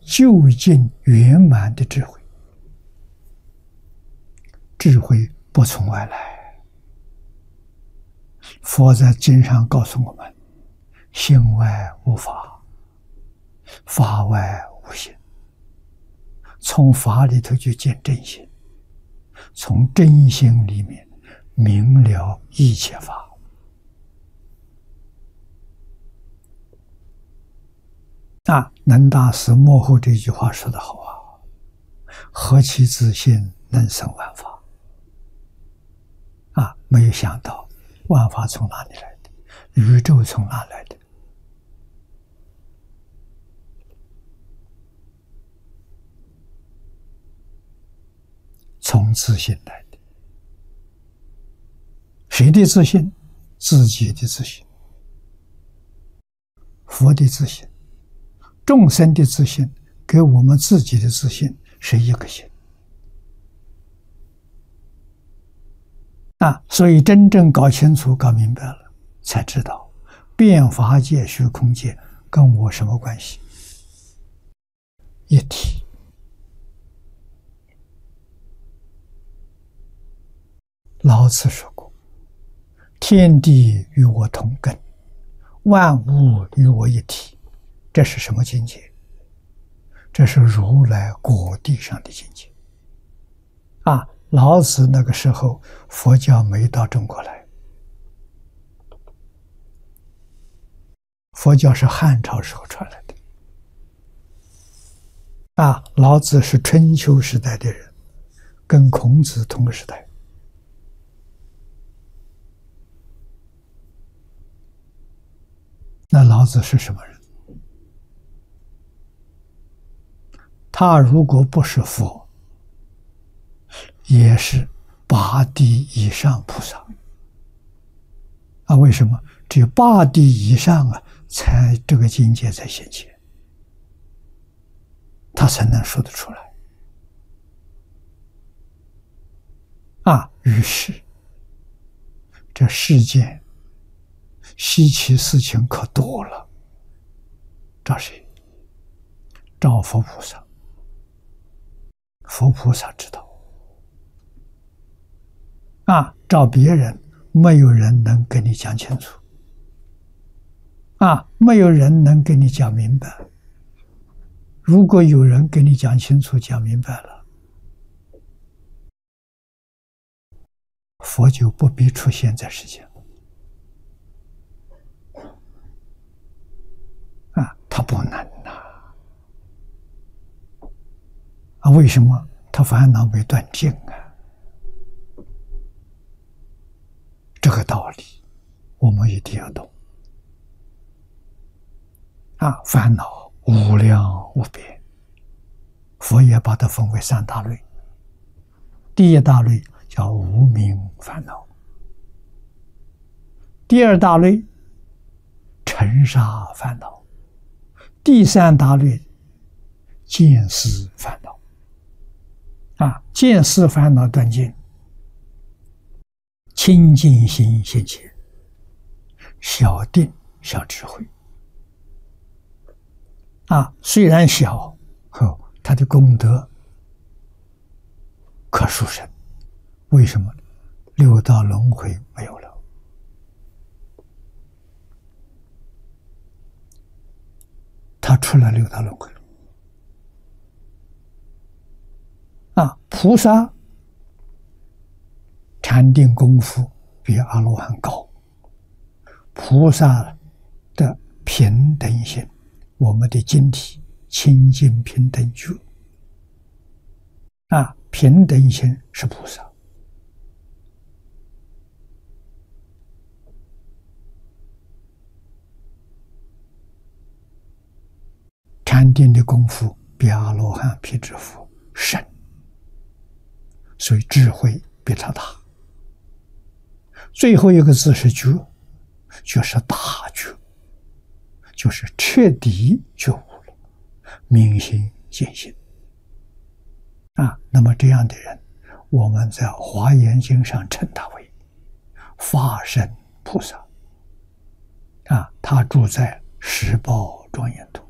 究竟圆满的智慧。智慧不从外来，佛在经上告诉我们：心外无法，法外无心。从法里头就见真心，从真心里面明了一切法。南大师幕后这句话说得好啊：何其自信，能生万法。没有想到万法从哪里来的，宇宙从哪来的？从自信来的。谁的自信？自己的自信，佛的自信，众生的自信，给我们自己的自信是一个心。所以真正搞清楚、搞明白了，才知道变法界、虚空界跟我什么关系？一体。老子说过：“天地与我同根，万物与我一体。”这是什么境界？这是如来果地上的境界。老子那个时候，佛教没到中国来，佛教是汉朝时候传来的。老子是春秋时代的人，跟孔子同个时代。那老子是什么人？他如果不是佛，也是八地以上菩萨。为什么？只有八地以上才这个境界才显现，他才能说得出来。于是这世间稀奇事情可多了。找谁？找佛菩萨。佛菩萨知道。找别人，没有人能跟你讲清楚。没有人能跟你讲明白。如果有人跟你讲清楚、讲明白了，佛就不必出现在世间。他不难为什么？他烦恼没断尽这个道理我们一定要懂。烦恼无量无边，佛也把它分为三大类。第一大类叫无明烦恼，第二大类尘沙烦恼，第三大类见思烦恼。见思烦恼断尽，清净心现前，小定小智慧。虽然小，他的功德可殊胜。为什么？六道轮回没有了。他出了六道轮回了。菩萨禅定功夫比阿罗汉高，菩萨的平等性，我们的经体清净平等觉，平等性是菩萨。禅定的功夫比阿罗汉、比之佛深，所以智慧比他大。最后一个字是觉，就是大觉，就是彻底觉悟了，明心见性。那么这样的人，我们在《华严经》上称他为法身菩萨。他住在十报庄严土。